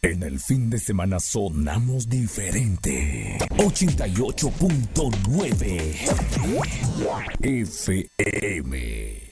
En el fin de semana sonamos diferente. 88.9 FM.